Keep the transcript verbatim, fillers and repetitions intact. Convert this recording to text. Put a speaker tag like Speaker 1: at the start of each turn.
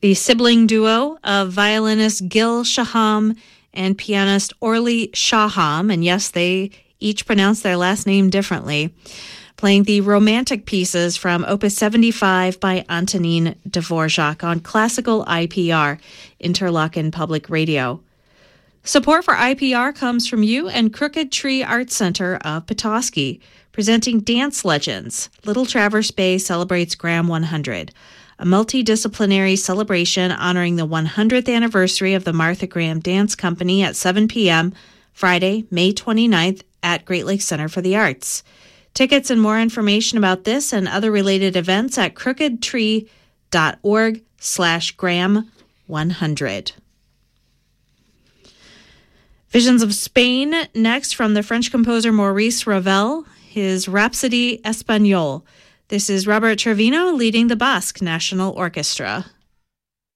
Speaker 1: The sibling duo of violinist Gil Shaham and pianist Orly Shaham, and yes, they each pronounce their last name differently, playing the romantic pieces from Opus seventy-five by Antonin Dvorak on classical I P R, Interlochen Public Radio. Support for I P R comes from you and Crooked Tree Art Center of Petoskey, presenting Dance Legends. Little Traverse Bay celebrates Graham one hundred, a multidisciplinary celebration honoring the one hundredth anniversary of the Martha Graham Dance Company at seven p.m. Friday, May twenty-ninth at Great Lakes Center for the Arts. Tickets and more information about this and other related events at crookedtree.org slash Graham 100. Visions of Spain next from the French composer Maurice Ravel, his Rhapsody Espagnole. This is Robert Trevino leading the Basque National Orchestra.